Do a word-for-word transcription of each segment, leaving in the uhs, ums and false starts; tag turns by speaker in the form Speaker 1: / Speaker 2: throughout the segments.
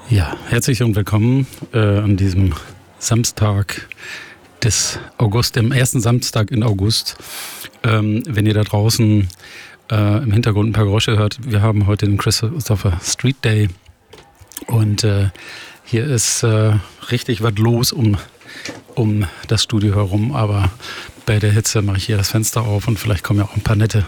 Speaker 1: Ja, herzlich und willkommen äh, an diesem Samstag des August, dem ersten Samstag in August. Ähm, wenn ihr da draußen äh, im Hintergrund ein paar Geräusche hört, wir haben heute den Christopher Street Day und äh, hier ist äh, richtig was los um, um das Studio herum, aber bei der Hitze mache ich hier das Fenster auf und vielleicht kommen ja auch ein paar nette,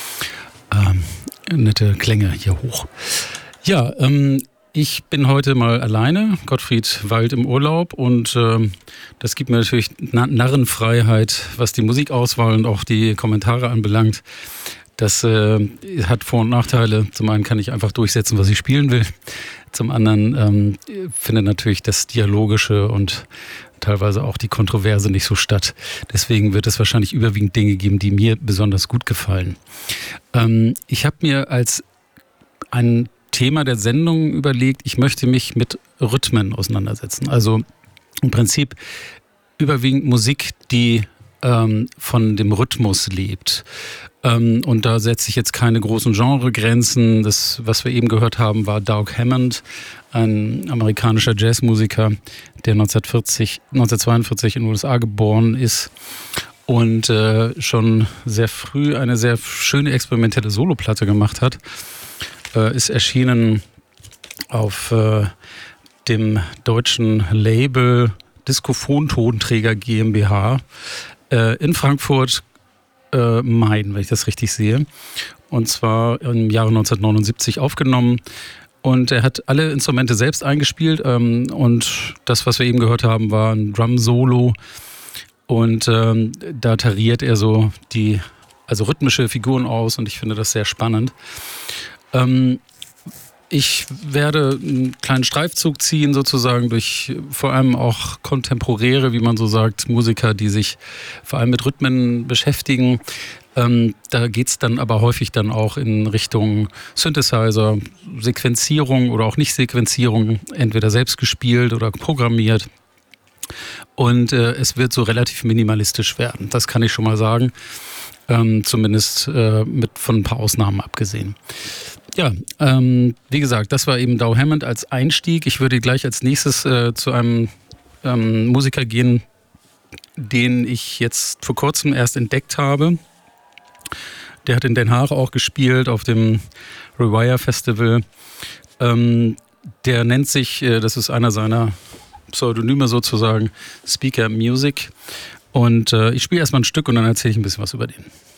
Speaker 1: ähm, nette Klänge hier hoch. Ja, ähm, ich bin heute mal alleine, Gottfried weilt im Urlaub und äh, das gibt mir natürlich Na- Narrenfreiheit, was die Musikauswahl und auch die Kommentare anbelangt. Das äh, hat Vor- und Nachteile. Zum einen kann ich einfach durchsetzen, was ich spielen will. Zum anderen ähm, findet natürlich das Dialogische und teilweise auch die Kontroverse nicht so statt. Deswegen wird es wahrscheinlich überwiegend Dinge geben, die mir besonders gut gefallen. Ähm, ich habe mir als ein Thema der Sendung überlegt, ich möchte mich mit Rhythmen auseinandersetzen. Also im Prinzip überwiegend Musik, die ähm, von dem Rhythmus lebt. Ähm, und da setze ich jetzt keine großen Genregrenzen. Das, was wir eben gehört haben, war Doug Hammond, ein amerikanischer Jazzmusiker, der neunzehnhundertvierzig, neunzehnhundertzweiundvierzig in den U S A geboren ist und äh, schon sehr früh eine sehr schöne experimentelle Soloplatte gemacht hat. Äh, ist erschienen auf äh, dem deutschen Label Discophon-Tonträger GmbH äh, in Frankfurt äh, Main, wenn ich das richtig sehe. Und zwar im Jahre neunzehnhundertneunundsiebzig aufgenommen. Und er hat alle Instrumente selbst eingespielt. Ähm, und das, was wir eben gehört haben, war ein Drum-Solo. Und ähm, da tariert er so die, also rhythmische Figuren aus. Und ich finde das sehr spannend. Ähm, ich werde einen kleinen Streifzug ziehen, sozusagen durch vor allem auch kontemporäre, wie man so sagt, Musiker, die sich vor allem mit Rhythmen beschäftigen. Ähm, da geht es dann aber häufig dann auch in Richtung Synthesizer, Sequenzierung oder auch Nicht-Sequenzierung, entweder selbst gespielt oder programmiert. Und äh, es wird so relativ minimalistisch werden, das kann ich schon mal sagen. Ähm, zumindest äh, mit von ein paar Ausnahmen abgesehen. Ja, ähm, wie gesagt, das war eben Doug Hammond als Einstieg. Ich würde gleich als nächstes äh, zu einem ähm, Musiker gehen, den ich jetzt vor kurzem erst entdeckt habe. Der hat in Den Haag auch gespielt auf dem Rewire Festival. Ähm, der nennt sich, äh, das ist einer seiner Pseudonyme sozusagen, Speaker Music. Und äh, ich spiele erstmal ein Stück und dann erzähle ich ein bisschen was über den.